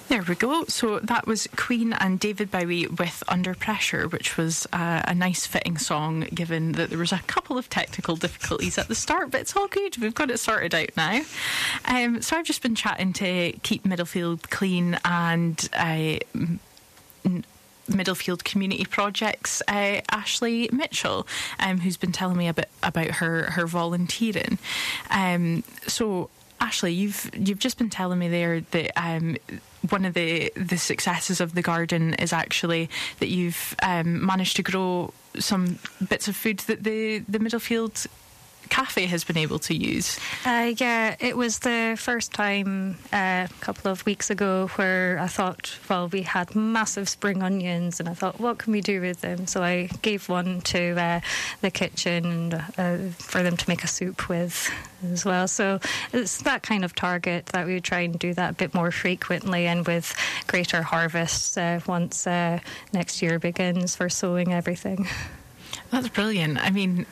There we go. So that was Queen and David Bowie with Under Pressure, which was a nice fitting song given that there was a couple of technical difficulties at the start, but it's all good. We've got it sorted out now. So I've just been chatting to Keep Middlefield Clean and Middlefield Community Projects Ashley Mitchell, who's been telling me a bit about her volunteering. So Ashley, you've just been telling me there that one of the successes of the garden is actually that you've managed to grow some bits of food that the Middlefield Cafe has been able to use. Yeah, it was the first time a couple of weeks ago where I thought, well, we had massive spring onions, and I thought, what can we do with them? So I gave one to the kitchen for them to make a soup with as well. So it's that kind of target that we would try and do that a bit more frequently and with greater harvests once next year begins for sowing everything. That's brilliant. I mean,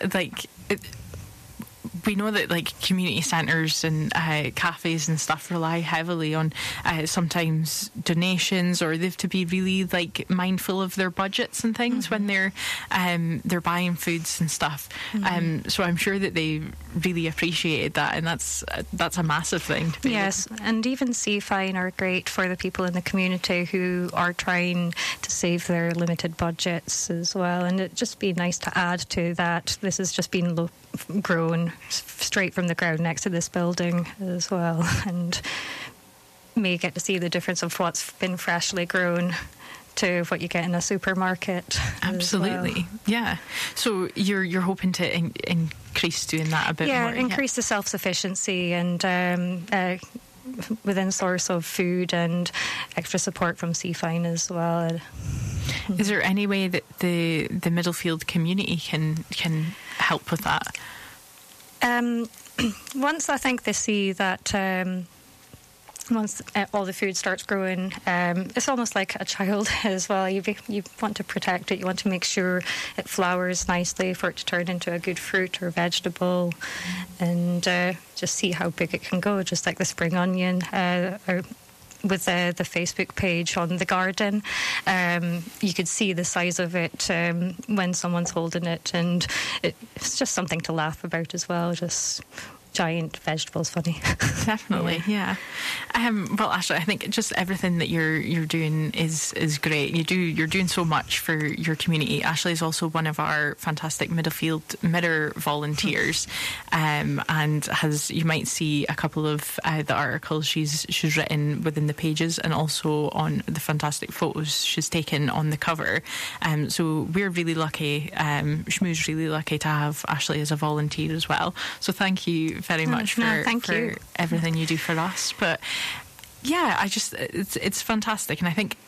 we know that community centres and cafes and stuff rely heavily on sometimes donations, or they have to be really mindful of their budgets and things when they're buying foods and stuff. So I'm sure that they really appreciated that, and that's a massive thing to be Yes, and even CFINE are great for the people in the community who are trying to save their limited budgets as well, and it'd just be nice to add to that. This has just been grown straight from the ground next to this building as well, and may get to see the difference of what's been freshly grown to what you get in a supermarket. Absolutely, well. Yeah. So you're hoping to increase doing that a bit more. Yeah, increase the self-sufficiency and within source of food, and extra support from CFINE as well. Is there any way that the Middlefield community can help with that? Once I think they see that once all the food starts growing, it's almost like a child as well. You want to protect it. You want to make sure it flowers nicely for it to turn into a good fruit or vegetable, and just see how big it can go, just like the spring onion. With the Facebook page on the garden, you could see the size of it when someone's holding it, and it's just something to laugh about as well. Just giant vegetables, funny. Definitely, yeah. Well, Ashley, I think just everything that you're doing is great. You're doing so much for your community. Ashley is also one of our fantastic Middlefield Mirror volunteers, and you might see a couple of the articles she's written within the pages, and also on the fantastic photos she's taken on the cover. So we're really lucky. Shmoo's really lucky to have Ashley as a volunteer as well. So thank you very much for everything you do for us. But yeah, it's fantastic, and I think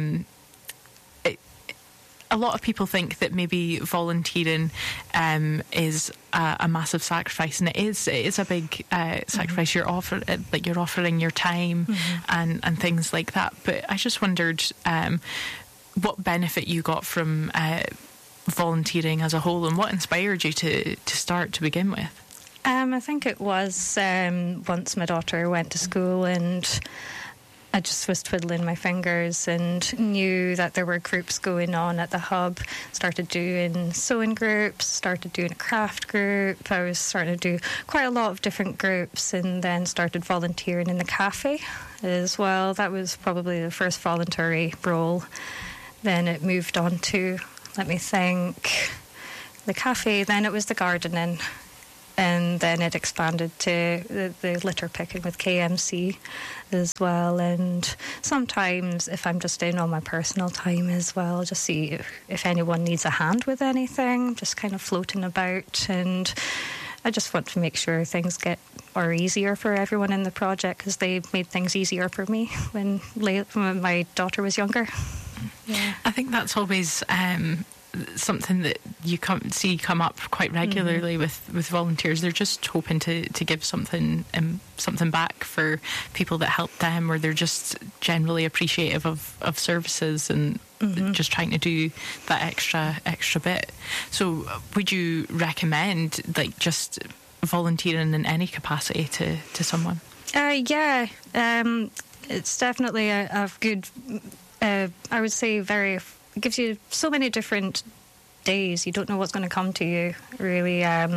a lot of people think that maybe volunteering is a massive sacrifice, and it is a big sacrifice. You're offering your time and things like that. But I just wondered what benefit you got from volunteering as a whole, and what inspired you to start to begin with. I think it was once my daughter went to school, and I just was twiddling my fingers and knew that there were groups going on at the hub. Started doing sewing groups, started doing a craft group. I was starting to do quite a lot of different groups, and then started volunteering in the cafe as well. That was probably the first voluntary role. Then it moved on to, let me think, the cafe. Then it was the gardening. And then it expanded to the litter picking with KMC as well. And sometimes, if I'm just in on my personal time as well, just see if anyone needs a hand with anything, just kind of floating about. And I just want to make sure things are easier for everyone in the project, because they made things easier for me when my daughter was younger. Yeah. I think that's always something that you come up quite regularly with volunteers. They're just hoping to give something back for people that help them, or they're just generally appreciative of services and just trying to do that extra bit. So would you recommend just volunteering in any capacity to someone? Yeah. it's definitely a good, I would say, it gives you so many different days. You don't know what's going to come to you, really.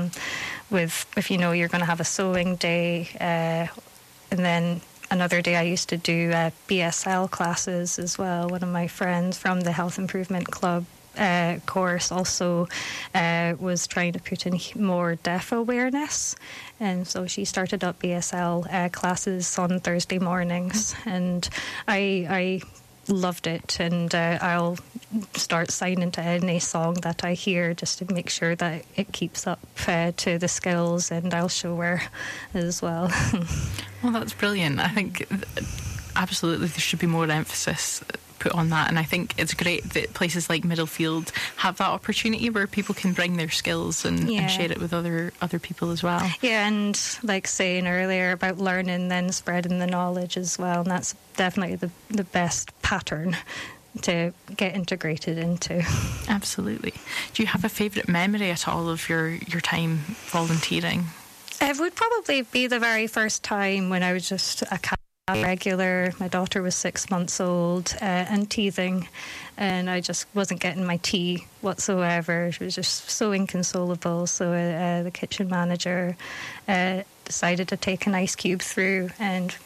If you know you're going to have a sewing day, and then another day I used to do BSL classes as well. One of my friends from the Health Improvement Club course also was trying to put in more deaf awareness, and so she started up BSL classes on Thursday mornings, and I loved it, and I'll start signing to any song that I hear just to make sure that it keeps up to the skills, and I'll show her as well. Well, that's brilliant. I think absolutely there should be more emphasis put on that, and I think it's great that places like Middlefield have that opportunity where people can bring their skills and share it with other people as well. Yeah, and like saying earlier about learning, then spreading the knowledge as well, and that's definitely the best pattern to get integrated into. Absolutely. Do you have a favourite memory at all of your time volunteering? It would probably be the very first time when I was just a regular. My daughter was 6 months old and teething, and I just wasn't getting my tea whatsoever. She was just so inconsolable. So the kitchen manager decided to take an ice cube through and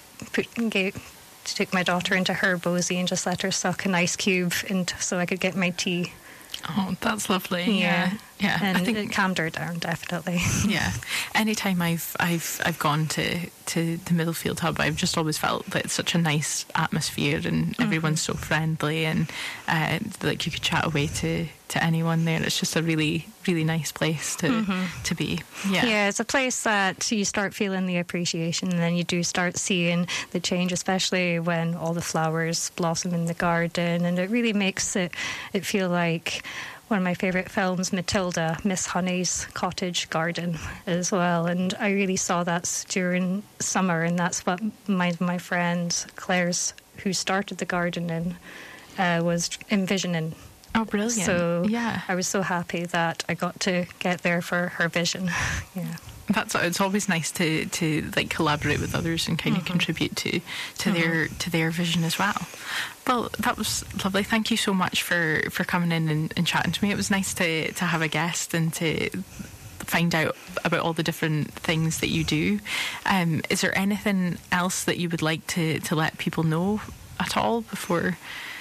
took my daughter into her Bosie and just let her suck an ice cube so I could get my tea. Oh, that's lovely. Yeah. And I think it calmed her down, definitely. Yeah. Anytime I've gone to the Middlefield Hub, I've just always felt that it's such a nice atmosphere, and everyone's so friendly, and like you could chat away to anyone there. It's just a really, really nice place to be. Yeah, it's a place that you start feeling the appreciation, and then you do start seeing the change, especially when all the flowers blossom in the garden, and it really makes it feel like one of my favourite films, Matilda, Miss Honey's cottage garden as well. And I really saw that during summer, and that's what my friend Claire's, who started the gardening, was envisioning. Oh, brilliant. So I was so happy that I got to get there for her vision. Yeah. It's always nice to like collaborate with others and kind of contribute to their vision as well. Well, that was lovely. Thank you so much for coming in and chatting to me. It was nice to have a guest and to find out about all the different things that you do. Is there anything else that you would like to let people know at all before?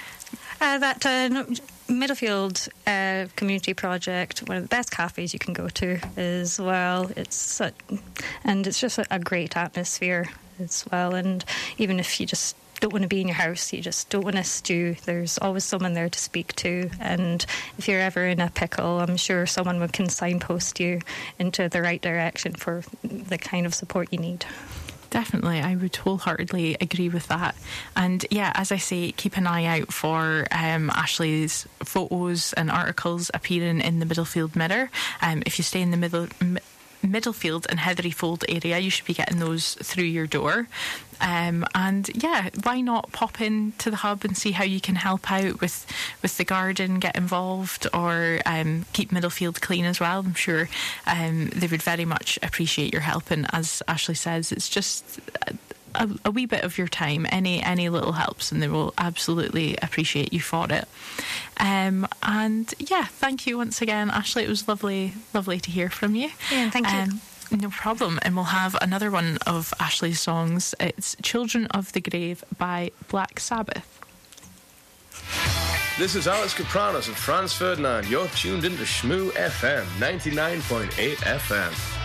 That Middlefield Community Project, one of the best cafes you can go to as well. It's just a great atmosphere as well. And even if you just don't want to be in your house, you just don't want to stew, there's always someone there to speak to. And if you're ever in a pickle, I'm sure someone can signpost you into the right direction for the kind of support you need. Definitely, I would wholeheartedly agree with that. And yeah, as I say, keep an eye out for Ashley's photos and articles appearing in the Middlefield Mirror. If you stay in the Middlefield and Heatheryfold area, you should be getting those through your door. And yeah, why not pop into the hub and see how you can help out with the garden, get involved, or keep Middlefield clean as well. I'm sure they would very much appreciate your help. And as Ashley says, it's just a wee bit of your time. Any little helps, and they will absolutely appreciate you for it. And yeah, thank you once again, Ashley. It was lovely to hear from you. Yeah, thank you. No problem. And we'll have another one of Ashley's songs. It's Children of the Grave by Black Sabbath. This is Alex Kapranos and Franz Ferdinand. You're tuned into Shmoo FM, 99.8 FM.